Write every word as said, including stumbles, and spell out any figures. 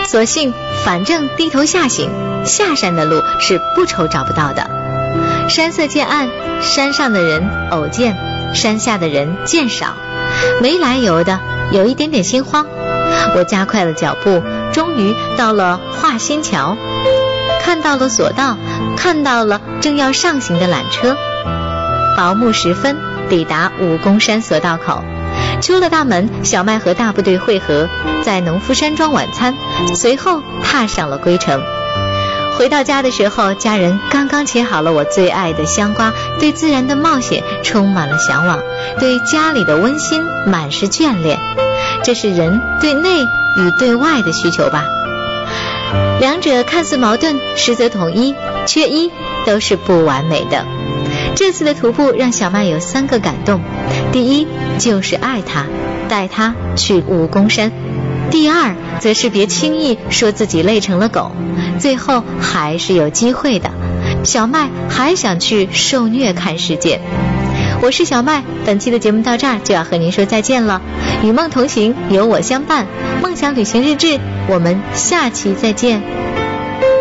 索性反正低头下行，下山的路是不愁找不到的。山色渐暗，山上的人偶见，山下的人渐少，没来由的有一点点心慌。我加快了脚步，终于到了华新桥，看到了索道，看到了正要上行的缆车。薄暮时分，抵达武功山索道口，出了大门，小麦和大部队会合，在农夫山庄晚餐，随后踏上了归程。回到家的时候，家人刚刚切好了我最爱的香瓜，对自然的冒险充满了向往，对家里的温馨满是眷恋。这是人对内与对外的需求吧，两者看似矛盾，实则统一，缺一都是不完美的。这次的徒步让小麦有三个感动：第一就是爱他，带他去武功山；第二则是别轻易说自己累成了狗，最后还是有机会的，小麦还想去受虐看世界。我是小麦，本期的节目到这儿就要和您说再见了。与梦同行，有我相伴，梦想旅行日志，我们下期再见。